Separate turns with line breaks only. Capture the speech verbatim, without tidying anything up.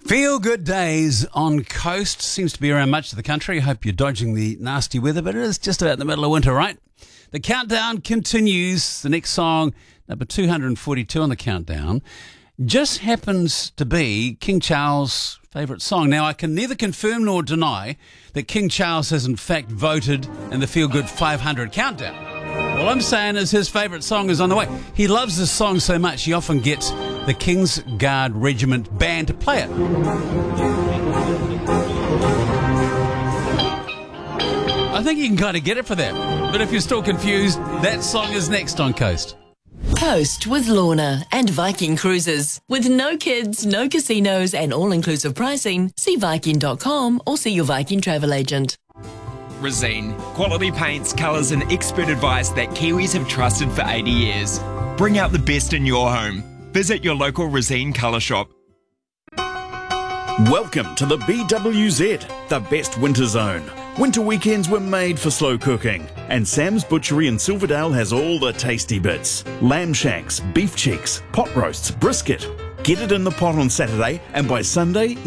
Feel good days on coast. Seems to be around much of the country. I hope you're dodging the nasty weather, but it is just about the middle of winter, right? The countdown continues. The next song, number two hundred forty-two on the countdown, just happens to be King Charles' favourite song. Now, I can neither confirm nor deny that King Charles has in fact voted in the Feel Good five hundred countdown. All I'm saying is his favourite song is on the way. He loves this song so much he often gets the King's Guard Regiment band to play it. I think you can kind of get it for that. But if you're still confused, that song is next on Coast.
Coast with Lorna and Viking Cruises. With no kids, no casinos and all-inclusive pricing, see Viking dot com or see your Viking travel agent.
Resene. Quality paints, colours and expert advice that Kiwis have trusted for eighty years. Bring out the best in your home. Visit your local Resene colour shop.
Welcome to the B W Z, the best winter zone. Winter weekends were made for slow cooking, and Sam's Butchery in Silverdale has all the tasty bits. Lamb shanks, beef cheeks, pot roasts, brisket. Get it in the pot on Saturday, and by Sunday,